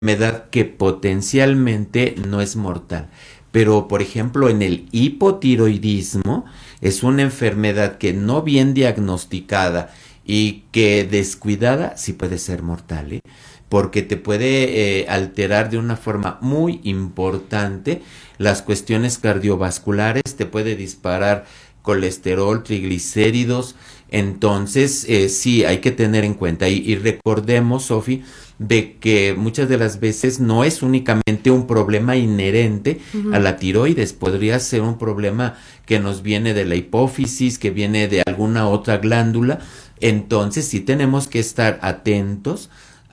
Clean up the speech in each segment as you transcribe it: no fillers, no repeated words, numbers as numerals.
enfermedad que potencialmente no es mortal. Pero, por ejemplo, en el hipotiroidismo es una enfermedad que no bien diagnosticada y que descuidada sí puede ser mortal, porque te puede alterar de una forma muy importante las cuestiones cardiovasculares, te puede disparar colesterol, triglicéridos. Entonces sí hay que tener en cuenta y recordemos, Sofi, de que muchas de las veces no es únicamente un problema inherente a la tiroides, podría ser un problema que nos viene de la hipófisis, que viene de alguna otra glándula. Entonces sí tenemos que estar atentos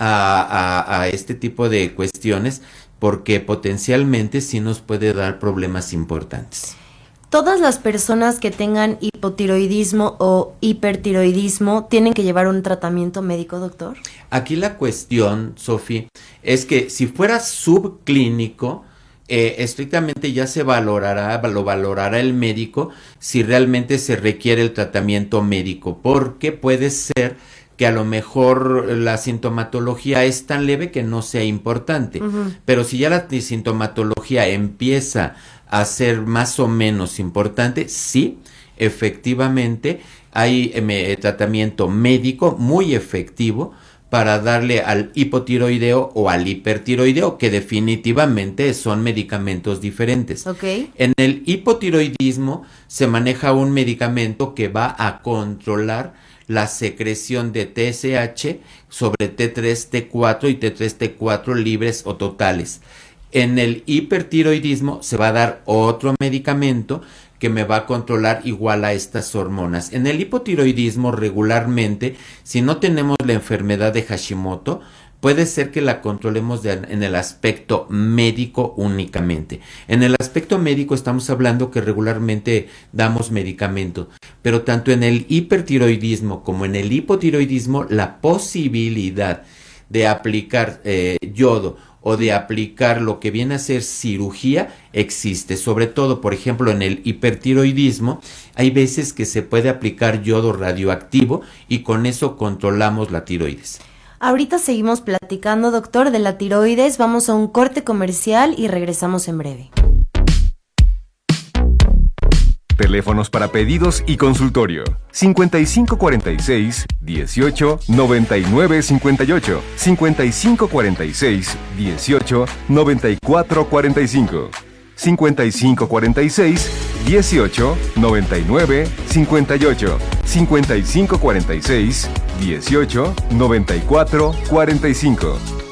a este tipo de cuestiones, porque potencialmente sí nos puede dar problemas importantes. ¿Todas las personas que tengan hipotiroidismo o hipertiroidismo tienen que llevar un tratamiento médico, doctor? Aquí la cuestión, Sofi, es que si fuera subclínico, estrictamente ya lo valorará el médico si realmente se requiere el tratamiento médico, porque puede ser que a lo mejor la sintomatología es tan leve que no sea importante, pero si ya la sintomatología empieza a ser más o menos importante, sí, efectivamente hay tratamiento médico muy efectivo para darle al hipotiroideo o al hipertiroideo, que definitivamente son medicamentos diferentes. Okay. En el hipotiroidismo se maneja un medicamento que va a controlar la secreción de TSH sobre T3, T4 y T3, T4 libres o totales. En el hipertiroidismo se va a dar otro medicamento que me va a controlar igual a estas hormonas. En el hipotiroidismo regularmente, si no tenemos la enfermedad de Hashimoto, puede ser que la controlemos en el aspecto médico únicamente. En el aspecto médico estamos hablando que regularmente damos medicamentos, pero tanto en el hipertiroidismo como en el hipotiroidismo la posibilidad de aplicar yodo o de aplicar lo que viene a ser cirugía existe. Sobre todo, por ejemplo, en el hipertiroidismo hay veces que se puede aplicar yodo radioactivo y con eso controlamos la tiroides. Ahorita seguimos platicando, doctor, de la tiroides. Vamos a un corte comercial y regresamos en breve. Teléfonos para pedidos y consultorio: 5546-18-9958, 5546-18-9445, 5546-18-9958, 5546-18-9445.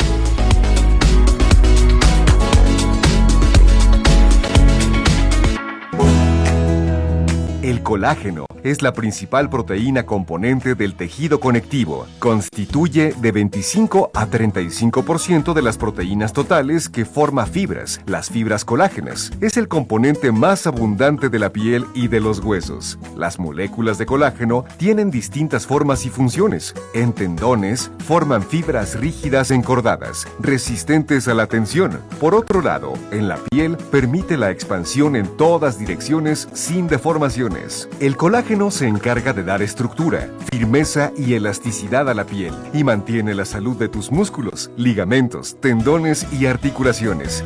El colágeno es la principal proteína componente del tejido conectivo. Constituye de 25 a 35% de las proteínas totales que forma fibras, las fibras colágenas. Es el componente más abundante de la piel y de los huesos. Las moléculas de colágeno tienen distintas formas y funciones. En tendones, forman fibras rígidas encordadas, resistentes a la tensión. Por otro lado, en la piel, permite la expansión en todas direcciones sin deformaciones. El colágeno se encarga de dar estructura, firmeza y elasticidad a la piel y mantiene la salud de tus músculos, ligamentos, tendones y articulaciones.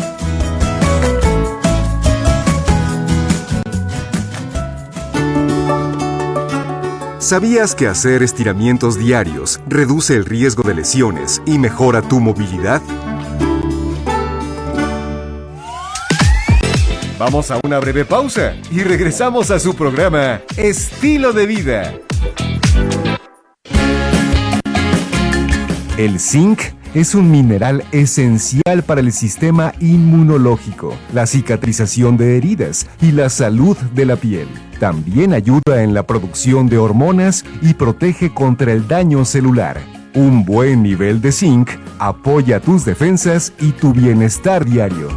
¿Sabías que hacer estiramientos diarios reduce el riesgo de lesiones y mejora tu movilidad? Vamos a una breve pausa y regresamos a su programa Estilo de Vida. El zinc es un mineral esencial para el sistema inmunológico, la cicatrización de heridas y la salud de la piel. También ayuda en la producción de hormonas y protege contra el daño celular. Un buen nivel de zinc apoya tus defensas y tu bienestar diario.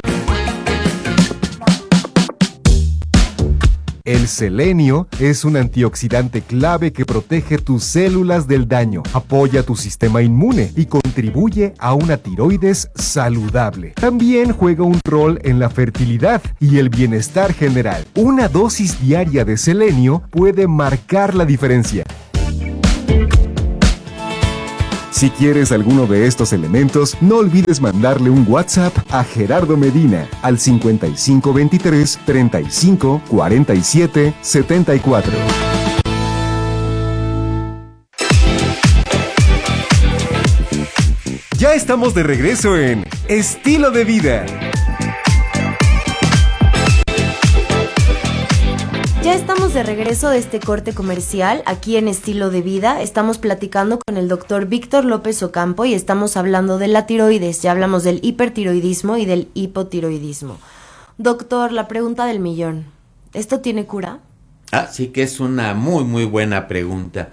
El selenio es un antioxidante clave que protege tus células del daño, apoya tu sistema inmune y contribuye a una tiroides saludable. También juega un rol en la fertilidad y el bienestar general. Una dosis diaria de selenio puede marcar la diferencia. Si quieres alguno de estos elementos, no olvides mandarle un WhatsApp a Gerardo Medina al 5523 35 47 74. Ya estamos de regreso en Estilo de Vida. Ya estamos de regreso de este corte comercial aquí en Estilo de Vida. Estamos platicando con el doctor Víctor López Ocampo y estamos hablando de la tiroides. Ya hablamos del hipertiroidismo y del hipotiroidismo. Doctor, la pregunta del millón. ¿Esto tiene cura? Sí que es una muy, muy buena pregunta.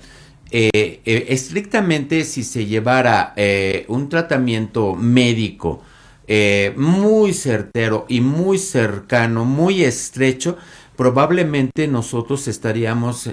Estrictamente, si se llevara un tratamiento médico muy certero y muy cercano, muy estrecho, probablemente nosotros estaríamos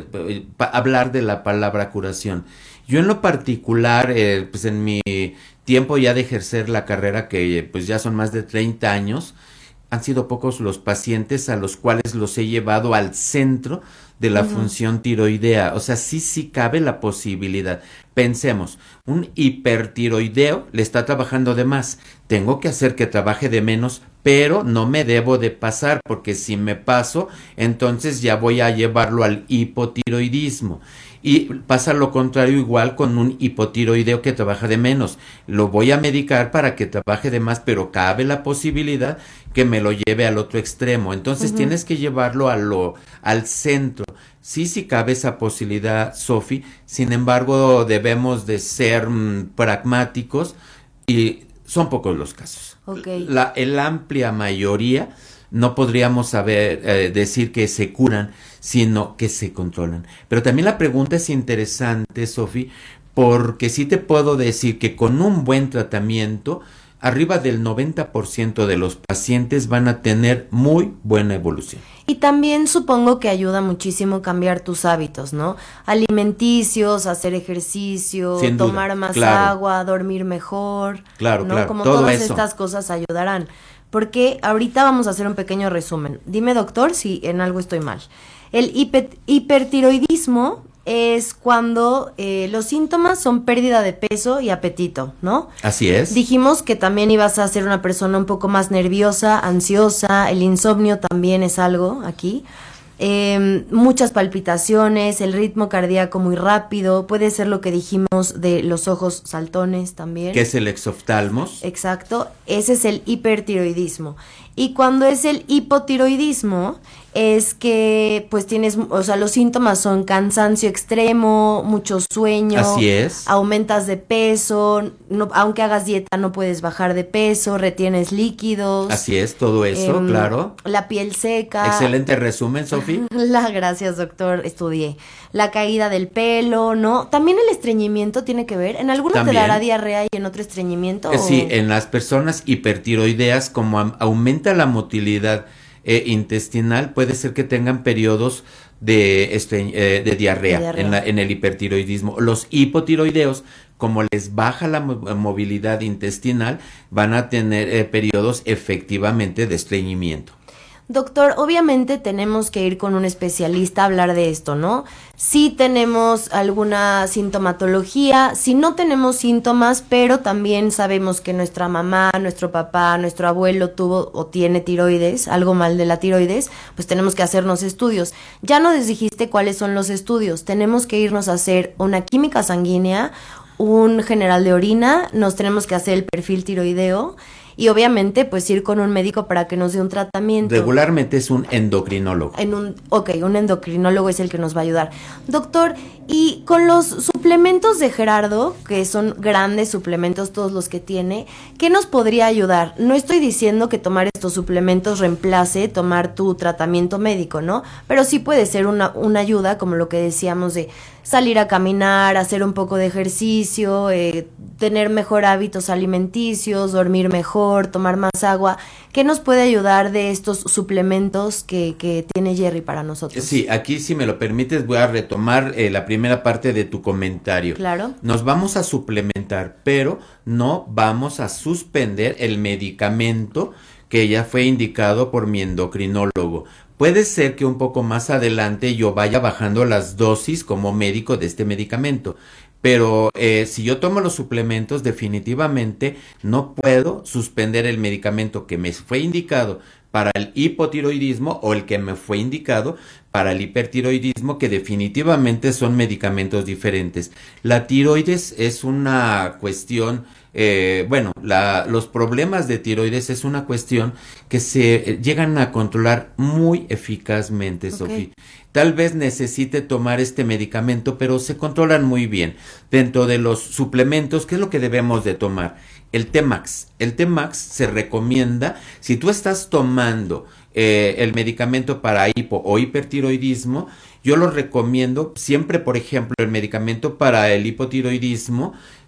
hablar de la palabra curación. Yo en lo particular, pues en mi tiempo ya de ejercer la carrera, que pues ya son más de 30 años, han sido pocos los pacientes a los cuales los he llevado al centro de la función tiroidea. O sea, sí cabe la posibilidad. Pensemos, un hipertiroideo le está trabajando de más. Tengo que hacer que trabaje de menos, pero no me debo de pasar, porque si me paso, entonces ya voy a llevarlo al hipotiroidismo. Y pasa lo contrario igual con un hipotiroideo que trabaja de menos. Lo voy a medicar para que trabaje de más, pero cabe la posibilidad que me lo lleve al otro extremo. Entonces tienes que llevarlo al centro. Sí cabe esa posibilidad, Sofi. Sin embargo, debemos de ser pragmáticos y son pocos los casos. Okay. La amplia mayoría no podríamos decir que se curan, sino que se controlan. Pero también la pregunta es interesante, Sofi, porque sí te puedo decir que con un buen tratamiento, arriba del 90% de los pacientes van a tener muy buena evolución. Y también supongo que ayuda muchísimo cambiar tus hábitos, ¿no? Alimenticios, hacer ejercicio, Sin duda, tomar más claro. agua, dormir mejor. Claro, ¿no? claro, Como todo todas eso. estas cosas ayudarán. Porque ahorita vamos a hacer un pequeño resumen. Dime, doctor, si en algo estoy mal. El hipertiroidismo es cuando los síntomas son pérdida de peso y apetito, ¿no? Así es. Dijimos que también ibas a ser una persona un poco más nerviosa, ansiosa, el insomnio también es algo aquí. Muchas palpitaciones, el ritmo cardíaco muy rápido, puede ser lo que dijimos de los ojos saltones también. Que es el exoftalmos. Exacto, ese es el hipertiroidismo. Y cuando es el hipotiroidismo, es que pues tienes, o sea, los síntomas son cansancio extremo, mucho sueño. Así es. Aumentas de peso, no, aunque hagas dieta no puedes bajar de peso, retienes líquidos. Así es, todo eso, claro. La piel seca. Excelente resumen, Sofi. Gracias, doctor, estudié. La caída del pelo, ¿no? También el estreñimiento tiene que ver. ¿En alguno También. te dará diarrea y en otro estreñimiento? Sí, en las personas hipertiroideas, como aumenta la motilidad intestinal, puede ser que tengan periodos de diarrea, en el hipertiroidismo. Los hipotiroideos, como les baja la movilidad intestinal, van a tener periodos efectivamente de estreñimiento. Doctor, obviamente tenemos que ir con un especialista a hablar de esto, ¿no? Si tenemos alguna sintomatología, si no tenemos síntomas, pero también sabemos que nuestra mamá, nuestro papá, nuestro abuelo tuvo o tiene tiroides, algo mal de la tiroides, pues tenemos que hacernos estudios. Ya nos dijiste cuáles son los estudios. Tenemos que irnos a hacer una química sanguínea, un general de orina, nos tenemos que hacer el perfil tiroideo. Y obviamente, pues ir con un médico para que nos dé un tratamiento. Regularmente es un endocrinólogo. Un endocrinólogo es el que nos va a ayudar. Doctor, y con los suplementos de Gerardo, que son grandes suplementos todos los que tiene, ¿qué nos podría ayudar? No estoy diciendo que tomar estos suplementos reemplace tomar tu tratamiento médico, ¿no? Pero sí puede ser una ayuda, como lo que decíamos de salir a caminar, hacer un poco de ejercicio, tener mejor hábitos alimenticios, dormir mejor, tomar más agua. ¿Qué nos puede ayudar de estos suplementos que tiene Jerry para nosotros? Sí, aquí si me lo permites voy a retomar la primera parte de tu comentario. Claro. Nos vamos a suplementar, pero no vamos a suspender el medicamento que ya fue indicado por mi endocrinólogo. Puede ser que un poco más adelante yo vaya bajando las dosis como médico de este medicamento, pero si yo tomo los suplementos, definitivamente no puedo suspender el medicamento que me fue indicado para el hipotiroidismo o el que me fue indicado para el hipertiroidismo, que definitivamente son medicamentos diferentes. La tiroides es una cuestión, los problemas de tiroides es una cuestión que se llegan a controlar muy eficazmente, Sofía. Tal vez necesite tomar este medicamento, pero se controlan muy bien. Dentro de los suplementos, ¿qué es lo que debemos de tomar? El T-Max. El T-Max se recomienda, si tú estás tomando el medicamento para hipo o hipertiroidismo, yo lo recomiendo siempre. Por ejemplo, el medicamento para el hipotiroidismo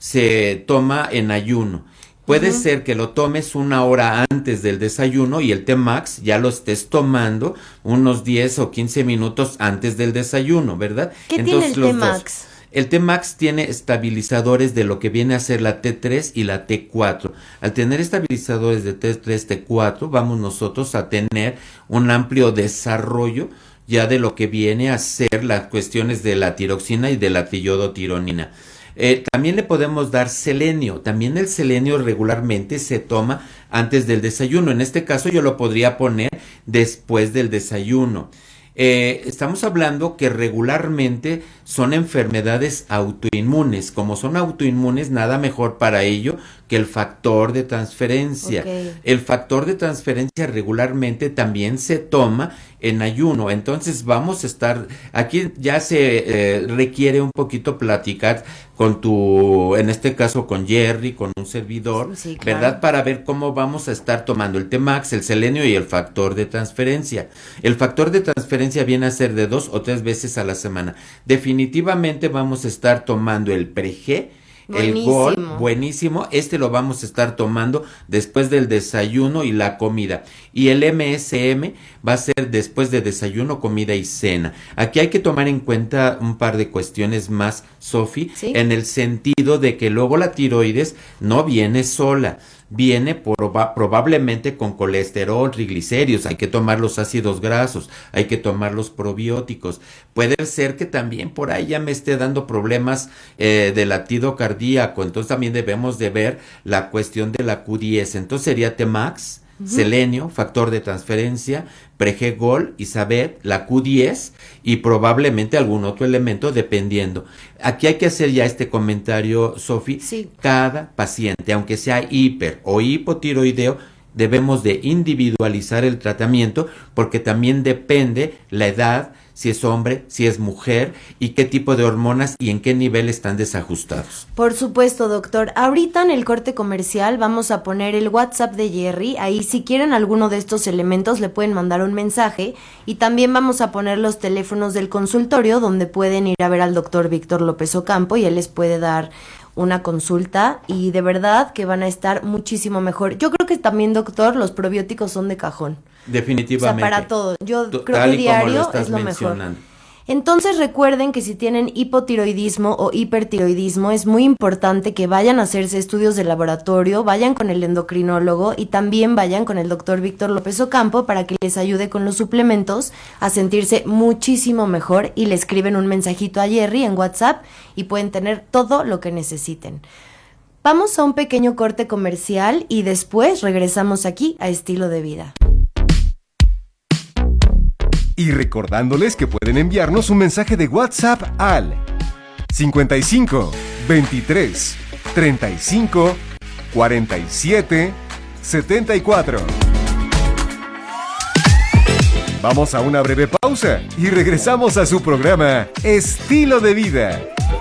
se toma en ayuno. Puede ser que lo tomes 1 hora antes del desayuno y el T-Max ya lo estés tomando unos 10 o 15 minutos antes del desayuno, ¿verdad? ¿Qué tiene el T-Max? El T-Max tiene estabilizadores de lo que viene a ser la T3 y la T4. Al tener estabilizadores de T3, T4, vamos nosotros a tener un amplio desarrollo ya de lo que viene a ser las cuestiones de la tiroxina y de la triiodotironina. También le podemos dar selenio. También el selenio regularmente se toma antes del desayuno. En este caso yo lo podría poner después del desayuno. Estamos hablando que regularmente son enfermedades autoinmunes. Como son autoinmunes, nada mejor para ello que el factor de transferencia. El factor de transferencia regularmente también se toma en ayuno. Entonces vamos a estar, aquí ya se requiere un poquito platicar con en este caso con Jerry, con un servidor, sí, claro, ¿verdad? Para ver cómo vamos a estar tomando el T-Max, el selenio y el factor de transferencia. El factor de transferencia viene a ser de 2 o 3 veces a la semana. Definitivamente vamos a estar tomando el Pre-G, el Gol, buenísimo. Este lo vamos a estar tomando después del desayuno y la comida. Y el MSM va a ser después de desayuno, comida y cena. Aquí hay que tomar en cuenta un par de cuestiones más, Sofi, ¿sí? En el sentido de que luego la tiroides no viene sola. Viene probablemente con colesterol, triglicéridos, hay que tomar los ácidos grasos, hay que tomar los probióticos. Puede ser que también por ahí ya me esté dando problemas de latido cardíaco, entonces también debemos de ver la cuestión de la Q10. Entonces sería T-Max, selenio, factor de transferencia, Pre-G, Gol, Isabet, la Q10 y probablemente algún otro elemento dependiendo. Aquí hay que hacer ya este comentario, Sofi. Sí. Cada paciente, aunque sea hiper o hipotiroideo, debemos de individualizar el tratamiento porque también depende la edad, si es hombre, si es mujer y qué tipo de hormonas y en qué nivel están desajustados. Por supuesto, doctor. Ahorita en el corte comercial vamos a poner el WhatsApp de Jerry. Ahí si quieren alguno de estos elementos le pueden mandar un mensaje y también vamos a poner los teléfonos del consultorio donde pueden ir a ver al doctor Víctor López Ocampo y él les puede dar una consulta y de verdad que van a estar muchísimo mejor. Yo creo que también, doctor, los probióticos son de cajón. Definitivamente. O sea, para todo. Yo creo que diario es lo mejor. Entonces recuerden que si tienen hipotiroidismo o hipertiroidismo es muy importante que vayan a hacerse estudios de laboratorio, vayan con el endocrinólogo y también vayan con el doctor Víctor López Ocampo para que les ayude con los suplementos a sentirse muchísimo mejor y le escriben un mensajito a Jerry en WhatsApp y pueden tener todo lo que necesiten. Vamos a un pequeño corte comercial y después regresamos aquí a Estilo de Vida. Y recordándoles que pueden enviarnos un mensaje de WhatsApp al 55 23 35 47 74. Vamos a una breve pausa y regresamos a su programa Estilo de Vida.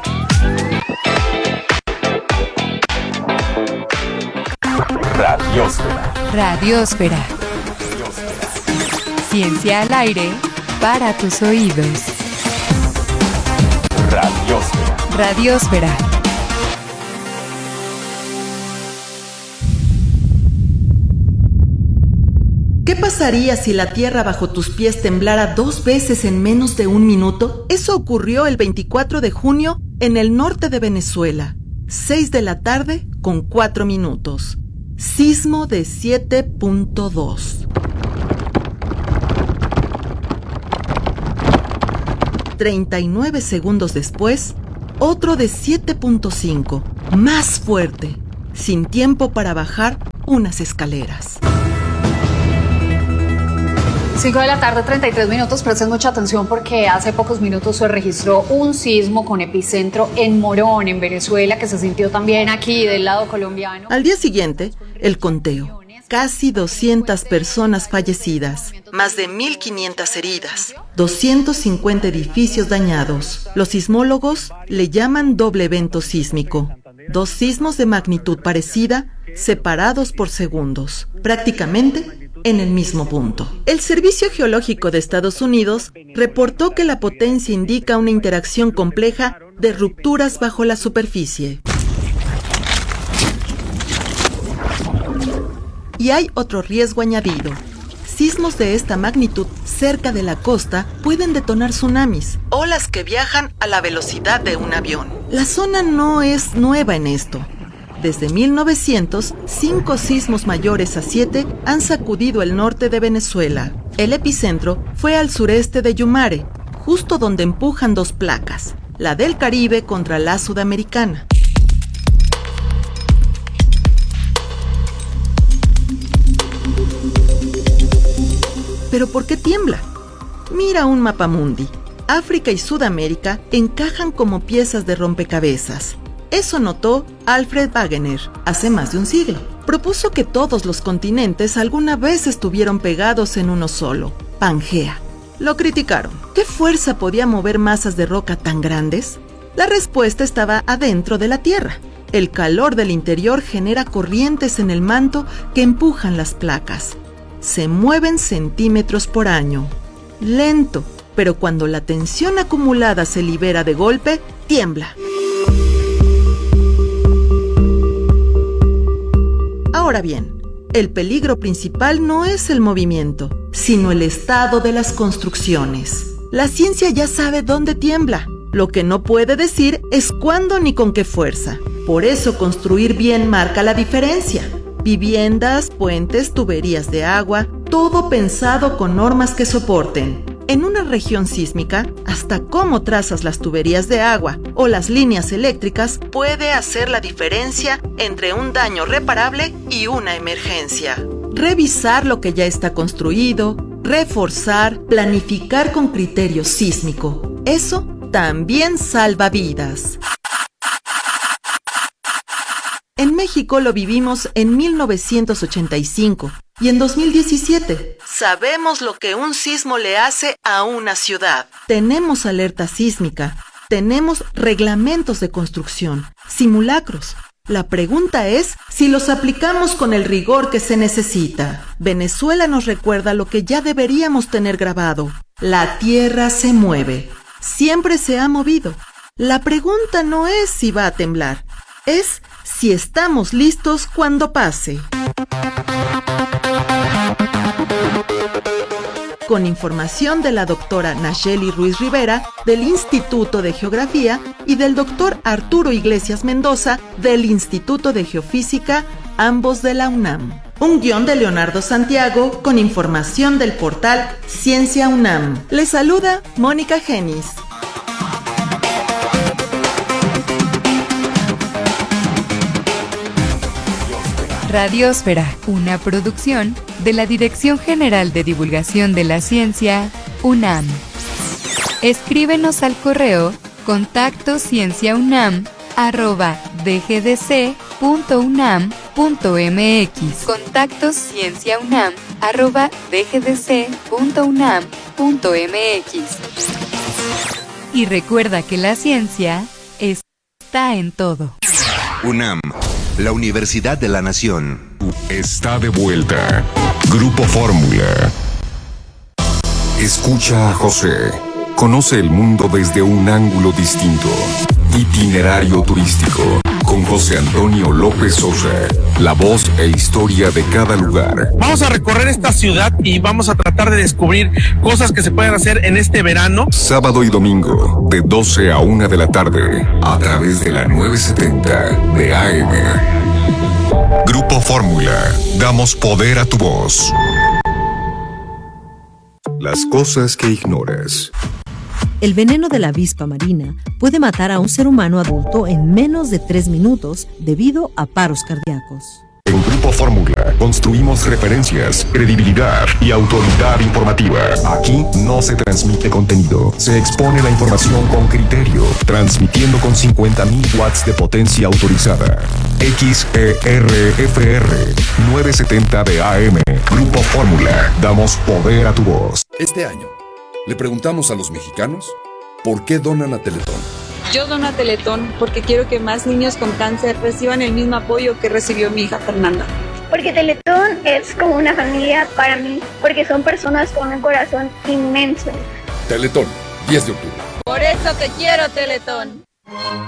Radiósfera. Radiósfera. Ciencia al aire para tus oídos. Radiósfera. Radiósfera. ¿Qué pasaría si la tierra bajo tus pies temblara 2 veces en menos de 1 minuto? Eso ocurrió el 24 de junio en el norte de Venezuela. 6 de la tarde con 4 minutos. Sismo de 7.2. 39 segundos después, otro de 7.5, más fuerte, sin tiempo para bajar unas escaleras. 5 de la tarde, 33 minutos. Presten mucha atención porque hace pocos minutos se registró un sismo con epicentro en Morón, en Venezuela, que se sintió también aquí del lado colombiano. Al día siguiente, el conteo. Casi 200 personas fallecidas, más de 1.500 heridas, 250 edificios dañados. Los sismólogos le llaman doble evento sísmico. 2 sismos de magnitud parecida, separados por segundos, prácticamente en el mismo punto. El Servicio Geológico de Estados Unidos reportó que la potencia indica una interacción compleja de rupturas bajo la superficie. Y hay otro riesgo añadido. Sismos de esta magnitud cerca de la costa pueden detonar tsunamis, olas que viajan a la velocidad de un avión. La zona no es nueva en esto. Desde 1900, 5 sismos mayores a 7 han sacudido el norte de Venezuela. El epicentro fue al sureste de Yumare, justo donde empujan 2 placas, la del Caribe contra la sudamericana. ¿Pero por qué tiembla? Mira un mapamundi. África y Sudamérica encajan como piezas de rompecabezas. Eso notó Alfred Wegener hace más de un siglo. Propuso que todos los continentes alguna vez estuvieron pegados en uno solo, Pangea. Lo criticaron. ¿Qué fuerza podía mover masas de roca tan grandes? La respuesta estaba adentro de la Tierra. El calor del interior genera corrientes en el manto que empujan las placas. Se mueven centímetros por año. Lento, pero cuando la tensión acumulada se libera de golpe, tiembla. Ahora bien, el peligro principal no es el movimiento, sino el estado de las construcciones. La ciencia ya sabe dónde tiembla. Lo que no puede decir es cuándo ni con qué fuerza. Por eso construir bien marca la diferencia. Viviendas, puentes, tuberías de agua, todo pensado con normas que soporten. En una región sísmica, hasta cómo trazas las tuberías de agua o las líneas eléctricas puede hacer la diferencia entre un daño reparable y una emergencia. Revisar lo que ya está construido, reforzar, planificar con criterio sísmico. Eso también salva vidas. En México lo vivimos en 1985 y en 2017. Sabemos lo que un sismo le hace a una ciudad. Tenemos alerta sísmica, tenemos reglamentos de construcción, simulacros. La pregunta es si los aplicamos con el rigor que se necesita. Venezuela nos recuerda lo que ya deberíamos tener grabado. La tierra se mueve. Siempre se ha movido. La pregunta no es si va a temblar, es si estamos listos cuando pase. Con información de la doctora Nacheli Ruiz Rivera, del Instituto de Geografía, y del doctor Arturo Iglesias Mendoza, del Instituto de Geofísica, ambos de la UNAM. Un guión de Leonardo Santiago, con información del portal Ciencia UNAM. Les saluda Mónica Genis. Radiosfera, una producción de la Dirección General de Divulgación de la Ciencia, UNAM. Escríbenos al correo contactoscienciaunam@dgdc.unam.mx. contactoscienciaunam@dgdc.unam.mx. Y recuerda que la ciencia está en todo. UNAM, la Universidad de la Nación. Está de vuelta. Grupo Fórmula. Escucha a José. Conoce el mundo desde un ángulo distinto. Itinerario turístico. Con José Antonio López Sosa. La voz e historia de cada lugar. Vamos a recorrer esta ciudad y vamos a tratar de descubrir cosas que se pueden hacer en este verano. Sábado y domingo, de 12 a 1 de la tarde, a través de la 970 de AM. Grupo Fórmula. Damos poder a tu voz. Las cosas que ignoras. El veneno de la avispa marina puede matar a un ser humano adulto en menos de 3 minutos debido a paros cardíacos. En Grupo Fórmula construimos referencias, credibilidad y autoridad informativa. Aquí no se transmite contenido, se expone la información con criterio, transmitiendo con 50.000 watts de potencia autorizada. XERFR 970 de AM. Grupo Fórmula, damos poder a tu voz. Este año, le preguntamos a los mexicanos por qué donan a Teletón. Yo dono a Teletón porque quiero que más niños con cáncer reciban el mismo apoyo que recibió mi hija Fernanda. Porque Teletón es como una familia para mí, porque son personas con un corazón inmenso. Teletón, 10 de octubre. Por eso te quiero, Teletón.